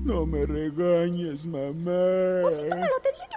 No me regañes, mamá. Así tómalo, te dije que